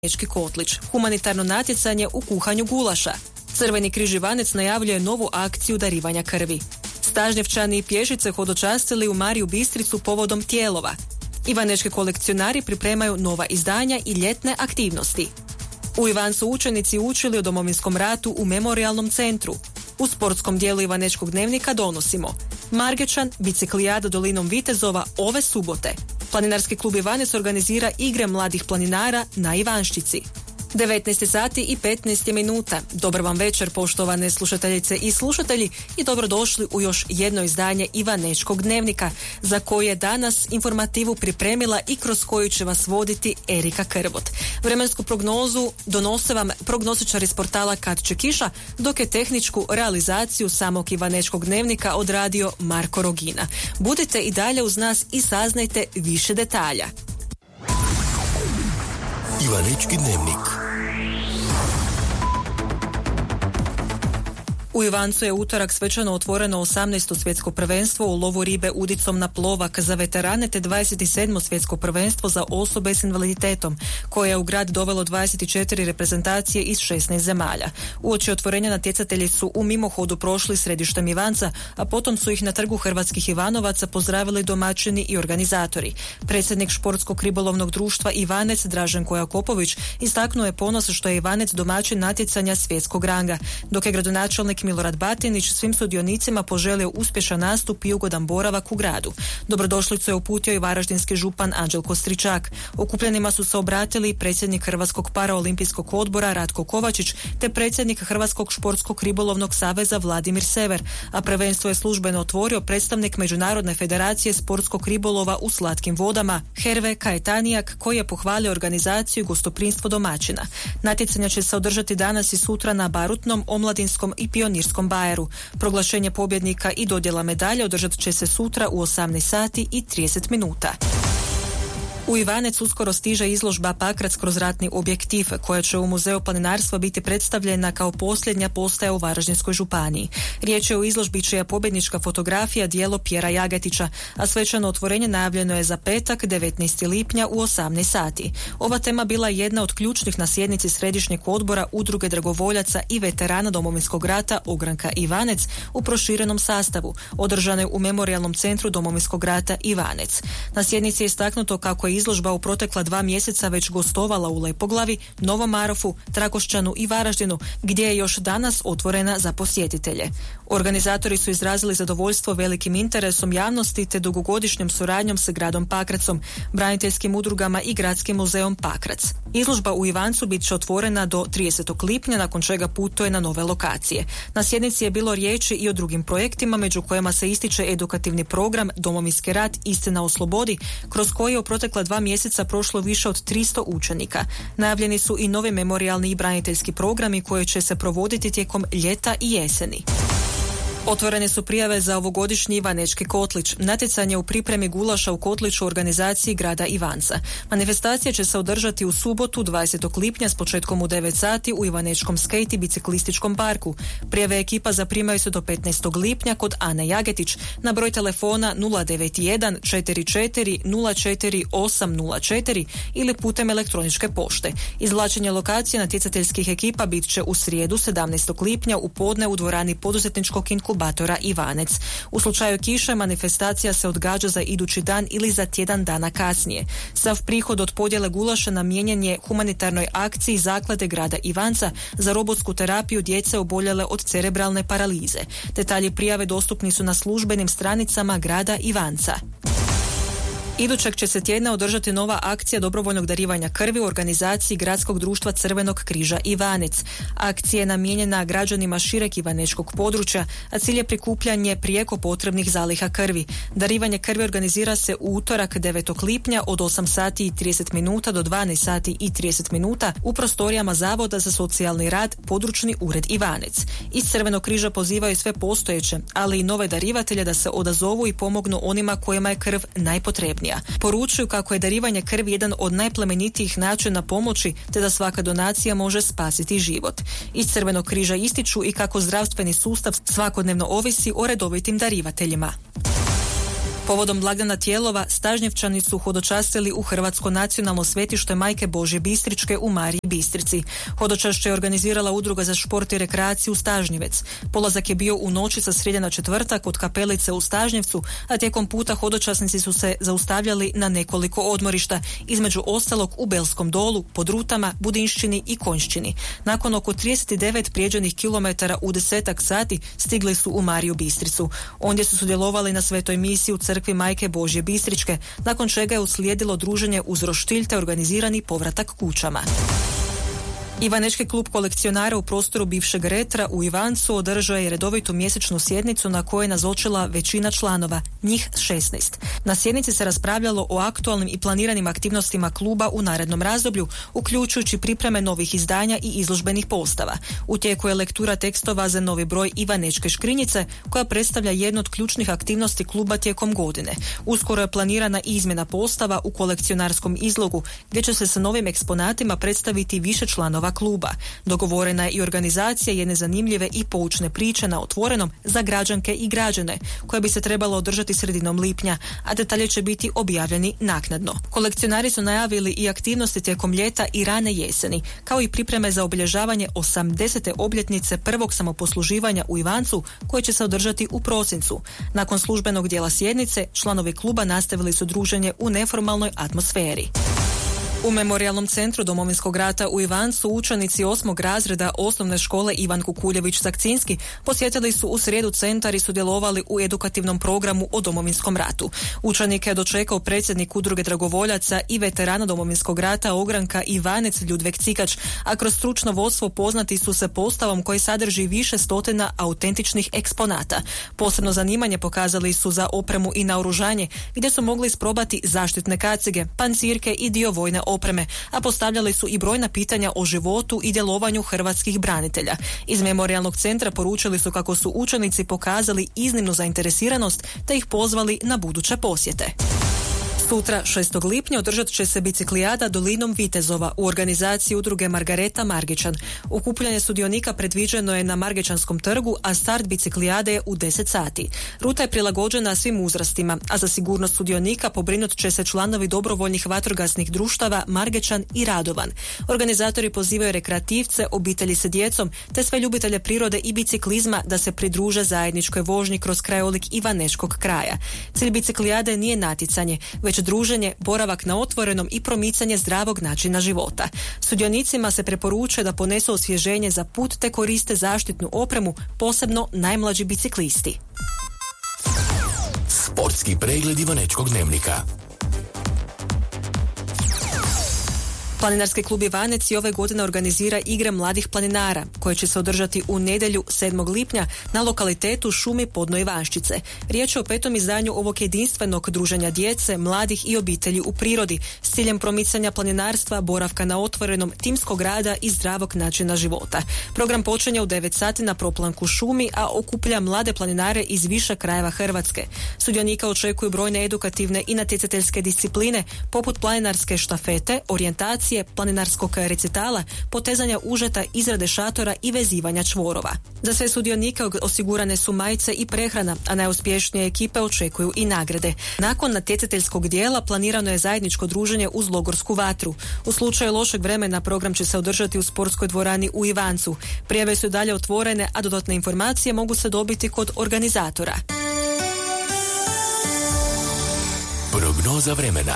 Ivanečki Kotlić, humanitarno natjecanje u kuhanju gulaša. Crveni križ Ivanec najavljuje novu akciju darivanja krvi. Stažnjevčani i pješice hodočastili u Mariju Bistricu povodom Tijelova. Ivanečki kolekcionari pripremaju nova izdanja i ljetne aktivnosti. U Ivancu učenici učili o Domovinskom ratu u memorijalnom centru. U sportskom dijelu Ivanečkog dnevnika donosimo Margečan, biciklijada dolinom Vitezova ove subote. Planinarski klub Ivanec organizira igre mladih planinara na Ivanščici. 19 sati i 15 minuta. Dobar vam večer, poštovane slušateljice i slušatelji, i dobrodošli u još jedno izdanje Ivanečkog dnevnika, za koje je danas informativu pripremila i kroz koju će vas voditi Erika Krvot. Vremensku prognozu donose vam prognostičari s portala Kad će kiša, dok je tehničku realizaciju samog Ivanečkog dnevnika odradio Marko Rogina. Budite i dalje uz nas i saznajte više detalja. Ivanečki dnevnik. U Ivancu je utorak svečano otvoreno 18. svjetsko prvenstvo u lovu ribe udicom na plovak za veterane te 27. svjetsko prvenstvo za osobe s invaliditetom, koje je u grad dovelo 24 reprezentacije iz 16 zemalja. Uoči otvorenja natjecatelji su u mimohodu prošli središtem Ivanca, a potom su ih na trgu Hrvatskih Ivanovaca pozdravili domaćini i organizatori. Predsjednik športskog ribolovnog društva Ivanec Draženko Jakopović istaknuo je ponos što je Ivanec domaćin natjecanja svjetskog ranga, dok je gradonačelnik Milorad Batinić svim sudionicima poželio uspješan nastup i ugodan boravak u gradu. Dobrodošlicu je uputio i varaždinski župan Anđelko Stričak. Okupljenima su se obratili predsjednik Hrvatskog paraolimpijskog odbora Ratko Kovačić te predsjednik Hrvatskog športskog ribolovnog saveza Vladimir Sever, a prvenstvo je službeno otvorio predstavnik Međunarodne federacije sportskog ribolova u slatkim vodama Herve Kajetanijak, koji je pohvalio organizaciju i gostoprinstvo domaćina. Natjecanja će se održati danas i sutra na Barutnom, Omladinskom i Pionirskom bajeru. Proglašenje pobjednika i dodjela medalje održat će se sutra u 18 sati i 30 minuta. U Ivanec uskoro stiže izložba Pakrac kroz ratni objektiv, koja će u Muzeju planinarstva biti predstavljena kao posljednja postaja u Varaždinskoj županiji. Riječ je o izložbi čija pobjednička fotografija djelo Pjera Jagetića, a svečano otvorenje najavljeno je za petak 19. lipnja u 18 sati. Ova tema bila je jedna od ključnih na sjednici Središnjeg odbora Udruge dragovoljaca i veterana Domovinskog rata Ogranka Ivanec u proširenom sastavu, održane u Memorijalnom centru Domovinskog rata Ivanec. Na sjednici je istaknuto kako je izložba u protekla 2 mjeseca već gostovala u Lepoglavi, Novom Marofu, Trakošćanu i Varaždinu, gdje je još danas otvorena za posjetitelje. Organizatori su izrazili zadovoljstvo velikim interesom javnosti te dugogodišnjom suradnjom s gradom Pakracom, braniteljskim udrugama i Gradskim muzeom Pakrac. Izložba u Ivancu bit će otvorena do 30. lipnja, nakon čega putuje na nove lokacije. Na sjednici je bilo riječi i o drugim projektima, među kojima se ističe edukativni program Domovinski rat, istina o slobodi, kroz koji je u protekla 2 mjeseca prošlo više od 300 učenika. Najavljeni su i novi memorijalni i braniteljski programi koji će se provoditi tijekom ljeta i jeseni. Otvorene su prijave za ovogodišnji Ivanečki Kotlić, natjecanje u pripremi gulaša u Kotliću u organizaciji grada Ivanca. Manifestacija će se održati u subotu 20. lipnja s početkom u 9 sati u Ivanečkom skejt i biciklističkom parku. Prijave ekipa zaprimaju se do 15. lipnja kod Ane Jagetić na broj telefona 091 44 04 804 ili putem elektroničke pošte. Izvlačenje lokacije natjecateljskih ekipa bit će u srijedu 17. lipnja u podne u dvorani poduzetničkog inkubatora Ivanec. U slučaju kiše manifestacija se odgađa za idući dan ili za tjedan dana kasnije. Sav prihod od podjele gulaša namijenjen je humanitarnoj akciji Zaklade grada Ivanca za robotsku terapiju djece oboljele od cerebralne paralize. Detalji prijave dostupni su na službenim stranicama grada Ivanca. Idućeg će se tjedna održati nova akcija dobrovoljnog darivanja krvi u organizaciji Gradskog društva Crvenog križa Ivanec. Akcija je namijenjena građanima šireg ivanečkog područja, a cilj je prikupljanje prijeko potrebnih zaliha krvi. Darivanje krvi organizira se u utorak 9. lipnja od 8 sati i 30 minuta do 12 sati i 30 minuta u prostorijama Zavoda za socijalni rad, područni ured Ivanec. Iz Crvenog križa pozivaju sve postojeće, ali i nove darivatelje da se odazovu i pomognu onima kojima je krv najpotrebnija. Poručuju kako je darivanje krvi jedan od najplemenitijih načina pomoći, te da svaka donacija može spasiti život. Iz Crvenog križa ističu i kako zdravstveni sustav svakodnevno ovisi o redovitim darivateljima. Povodom blagdana Tijelova, Stažnjevčani su hodočastili u Hrvatsko nacionalno svetište Majke Božje Bistričke u Mariji Bistrici. Hodočašće je organizirala Udruga za šport i rekreaciju Stažnjevec. Polazak je bio u noći sa srijede na četvrtak od kapelice u Stažnjevcu, a tijekom puta hodočasnici su se zaustavljali na nekoliko odmorišta, između ostalog u Belskom dolu, Podrutama, Budinšćini i Konjšćini. Nakon oko 39 prijeđenih kilometara u 10 sati stigli su u Mariju Bistricu. Ondje su sudjelovali na svetoj misiji u crkvi Majke Božje Bistričke, nakon čega je uslijedilo druženje uz roštilj te organizirani povratak kućama. Ivanečki klub kolekcionara u prostoru bivšeg Retra u Ivancu održao je redovitu mjesečnu sjednicu na kojoj je nazočila većina članova, njih 16. Na sjednici se raspravljalo o aktualnim i planiranim aktivnostima kluba u narednom razdoblju, uključujući pripreme novih izdanja i izložbenih postava. U tijeku je lektura tekstova za novi broj Ivanečke škrinjice, koja predstavlja jednu od ključnih aktivnosti kluba tijekom godine. Uskoro je planirana i izmjena postava u kolekcionarskom izlogu, gdje će se sa novim eksponatima predstaviti više članova kluba. Dogovorena je i organizacija jedne zanimljive i poučne priče na otvorenom za građanke i građane, koja bi se trebala održati sredinom lipnja, a detalje će biti objavljeni naknadno. Kolekcionari su najavili i aktivnosti tijekom ljeta i rane jeseni, kao i pripreme za obilježavanje 80. obljetnice prvog samoposluživanja u Ivancu, koje će se održati u prosincu. Nakon službenog dijela sjednice, članovi kluba nastavili su druženje u neformalnoj atmosferi. U Memorijalnom centru Domovinskog rata u Ivancu učenici 8. razreda osnovne škole Ivan Kukuljević-Sakcinski posjetili su u srijedu centar i sudjelovali u edukativnom programu o Domovinskom ratu. Učenike je dočekao predsjednik Udruge dragovoljaca i veterana Domovinskog rata ogranka Ivanec Ljudvek Cikač, a kroz stručno vodstvo poznati su se postavom koji sadrži više stotina autentičnih eksponata. Posebno zanimanje pokazali su za opremu i naoružanje, gdje su mogli isprobati zaštitne kacige, pancirke i dio vojne opreme, a postavljali su i brojna pitanja o životu i djelovanju hrvatskih branitelja. Iz Memorijalnog centra poručili su kako su učenici pokazali iznimnu zainteresiranost te ih pozvali na buduće posjete. Sutra, 6. lipnja, održat će se biciklijada Dolinom Vitezova u organizaciji udruge Margareta Margićan. Okupljanje sudionika predviđeno je na Margićanskom trgu, a start biciklijade je u 10 sati. Ruta je prilagođena svim uzrastima, a za sigurnost sudionika pobrinut će se članovi dobrovoljnih vatrogasnih društava Margićan i Radovan. Organizatori pozivaju rekreativce, obitelji sa djecom te sve ljubitelje prirode i biciklizma da se pridruže zajedničkoj vožnji kroz krajolik Ivanečkog kraja. Cilj biciklijade nije natjecanje, već druženje, boravak na otvorenom i promicanje zdravog načina života. Sudionicima se preporučuje da ponesu osvježenje za put te koriste zaštitnu opremu, posebno najmlađi biciklisti. Sportski pregled Ivanečkog dnevnika. Planinarski klub Ivanec i ove godine organizira igre mladih planinara, koje će se održati u nedjelju 7. lipnja na lokalitetu Šumi Podno Ivanščice. Riječ je o 5. izdanju ovog jedinstvenog druženja djece, mladih i obitelji u prirodi s ciljem promicanja planinarstva, boravka na otvorenom, timskog rada i zdravog načina života. Program počinje u 9 sati na proplanku Šumi, a okuplja mlade planinare iz više krajeva Hrvatske. Sudionika očekuju brojne edukativne i natjecateljske discipline poput planinarske štafete, orijentacije, planinarskog recitala, potezanja užeta, izrade šatora i vezivanja čvorova. Za sve sudionike osigurane su majice i prehrana, a najuspješnije ekipe očekuju i nagrade. Nakon natjecateljskog dijela planirano je zajedničko druženje uz logorsku vatru. U slučaju lošeg vremena program će se održati u sportskoj dvorani u Ivancu. Prijave su dalje otvorene, a dodatne informacije mogu se dobiti kod organizatora. Prognoza vremena.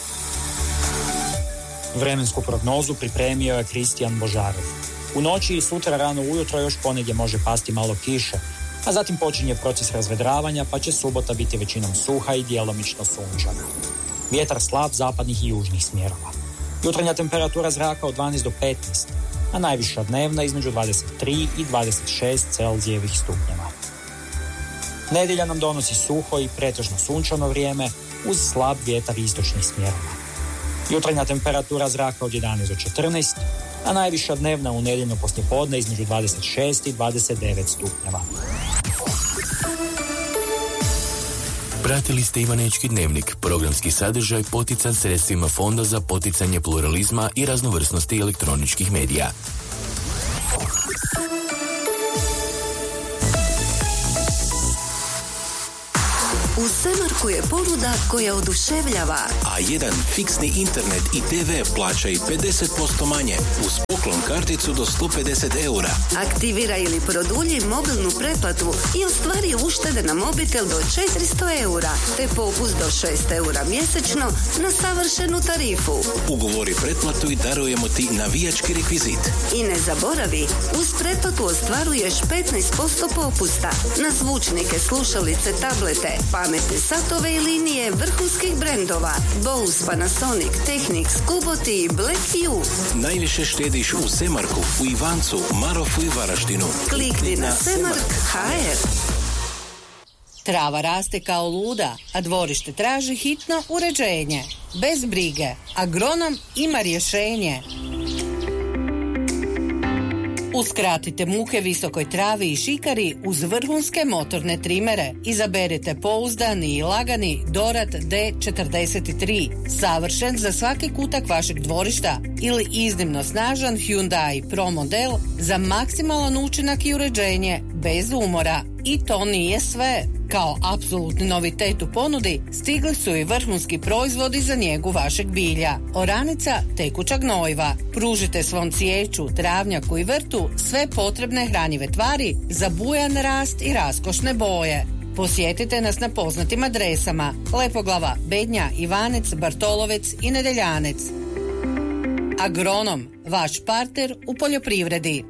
Vremensku prognozu pripremio je Kristijan Božarov. U noći i sutra rano ujutro još ponegdje može pasti malo kiše, a zatim počinje proces razvedravanja, pa će subota biti većinom suha i djelomično sunčana. Vjetar slab zapadnih i južnih smjerova. Jutarnja temperatura zraka od 12 do 15, a najviša dnevna između 23 i 26 Celzijevih stupnjeva. Nedjelja nam donosi suho i pretežno sunčano vrijeme uz slab vjetar istočnih smjerova. Jutarnja temperatura zraka od 11 do 14, a najviša dnevna u nedjeljno poslijepodne između 26 i 29 stupnjeva. Pratili ste Ivanečki dnevnik, programski sadržaj potican sredstvima Fonda za poticanje pluralizma i raznovrsnosti elektroničkih medija. U Semarku je ponuda koja oduševljava. A jedan fiksni internet i TV plaća i 50% manje uz poklon karticu do 150 eura. Aktiviraj ili produlji mobilnu pretplatu i ostvari uštede na mobitel do 400 eura, te popust do 6 eura mjesečno na savršenu tarifu. Ugovori pretplatu i darujemo ti navijački rekvizit. I ne zaboravi, uz pretplatu ostvaruješ 15% popusta na zvučnike, slušalice, tablete, pametne satove i linije vrhunskih brendova Bose, Panasonic, Technics, Kuboti i Blackview. Najviše štediš u Semarku, u Ivancu, Marofu i Varaždinu. Klikni na Semark.hr. Trava raste kao luda, a dvorište traži hitno uređenje. Bez brige, agronom ima rješenje. Uskratite muke visokoj travi i šikari uz vrhunske motorne trimere. Izaberite pouzdani i lagani Dorad D43, savršen za svaki kutak vašeg dvorišta, ili iznimno snažan Hyundai Pro model za maksimalan učinak i uređenje bez umora. I to nije sve. Kao apsolutni novitet u ponudi stigli su i vrhunski proizvodi za njegu vašeg bilja. Oranica, tekuća gnojiva. Pružite svom cvijeću, travnjaku i vrtu sve potrebne hranjive tvari za bujan rast i raskošne boje. Posjetite nas na poznatim adresama: Lepoglava, Bednja, Ivanec, Bartolovec i Nedeljanec. Agronom, vaš partner u poljoprivredi.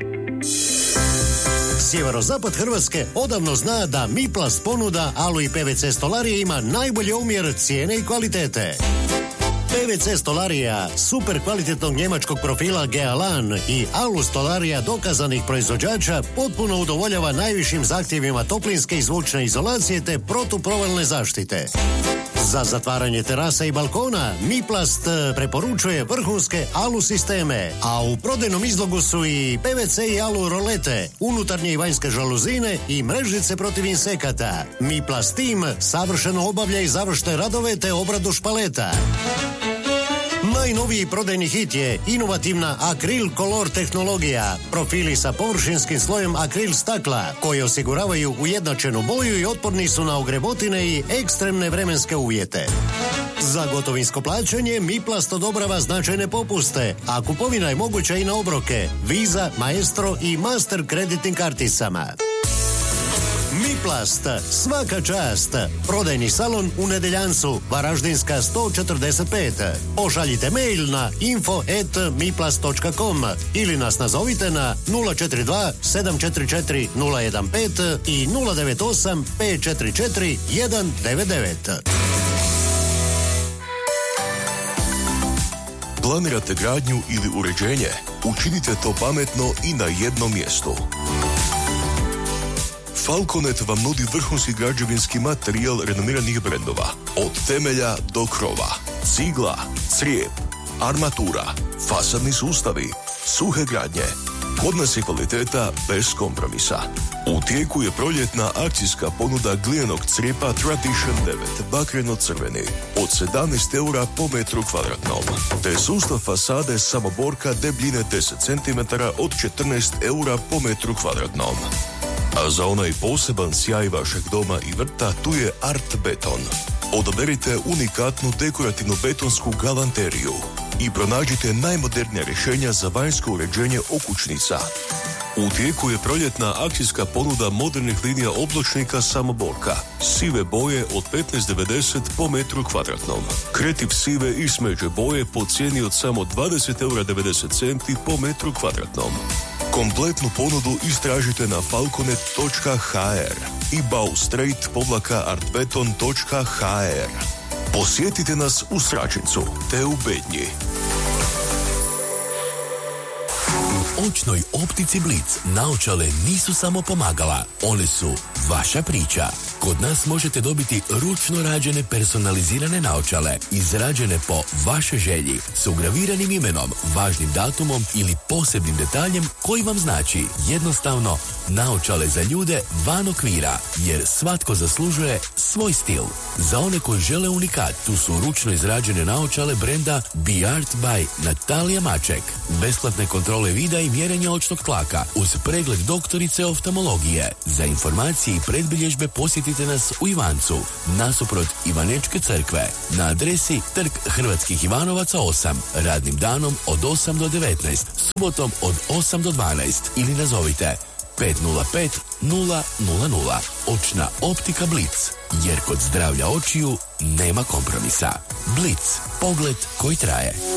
Sjeverozapad Hrvatske odavno zna da Miplast ponuda alu i PVC stolarije ima najbolji omjer cijene i kvalitete. PVC stolarija super kvalitetnog njemačkog profila Gealan i alu stolarija dokazanih proizvođača potpuno udovoljava najvišim zahtjevima toplinske i zvučne izolacije te protuprovalne zaštite. Za zatvaranje terasa i balkona Miplast preporučuje vrhunske alu sisteme, a u prodajnom izlogu su i PVC i alu rolete, unutarnje i vanjske žaluzine i mrežnice protiv insekata. Miplast tim savršeno obavlja i završne radove te obradu špaleta. Najnoviji prodajni hit je inovativna Akril Color tehnologija, profili sa površinskim slojem akril stakla koji osiguravaju ujednačenu boju i otporni su na ogrebotine i ekstremne vremenske uvjete. Za gotovinsko plaćanje Miplast odobrava značajne popuste, a kupovina je moguća i na obroke, Visa, Maestro i Master kreditnim karticama. Miplast, svaka čast. Prodajni salon u Nedeljancu, Varaždinska 145. Pošaljite mail na info@miplast.com ili nas nazovite na 042 744 015 i 098 544 199. Planirate gradnju ili uređenje? Učinite to pametno i na jednom mjestu. Falconet vam nudi vrhunski građevinski materijal renomiranih brendova. Od temelja do krova. Cigla, crijep, armatura, fasadni sustavi, suhe gradnje. Kod nas je kvaliteta bez kompromisa. U tijeku je proljetna akcijska ponuda glijenog crijepa Tradition 9, bakreno-crveni, od 17 eura po metru kvadratnom. Te sustav fasade samoborka debljine 10 cm od 14 eura po metru kvadratnom. A za onaj poseban sjaj vašeg doma i vrta tu je Art Beton. Odaberite unikatnu dekorativnu betonsku galanteriju i pronađite najmodernija rješenja za vanjsko uređenje okućnica. U tijeku je proljetna akcijska ponuda modernih linija obločnika samoborka. Sive boje od 15,90 po metru kvadratnom. Kretiv sive i smeđe boje po cijeni od samo 20,90 eura po metru kvadratnom. Kompletnu ponudu istražite na falconet.hr i baustreit-artbeton.hr. Posjetite nas u Sračincu te u Bednji. Očnoj optici Blic naočale nisu samo pomagala, one su vaša priča. Kod nas možete dobiti ručno rađene personalizirane naočale, izrađene po vašoj želji, s ugraviranim imenom, važnim datumom ili posebnim detaljem koji vam znači jednostavno Naočale za ljude van okvira, jer svatko zaslužuje svoj stil. Za one koji žele unikat, tu su ručno izrađene naočale brenda Be Art by Natalija Maček. Besplatne kontrole vida i mjerenja očnog tlaka uz pregled doktorice oftalmologije. Za informacije i predbilježbe posjetite nas u Ivancu, nasuprot Ivanečke crkve, na adresi Trg Hrvatskih Ivanovaca 8, radnim danom od 8 do 19, subotom od 8 do 12 ili nazovite 505 000. Očna optika Blic, jer kod zdravlja očiju nema kompromisa. Blic, pogled koji traje.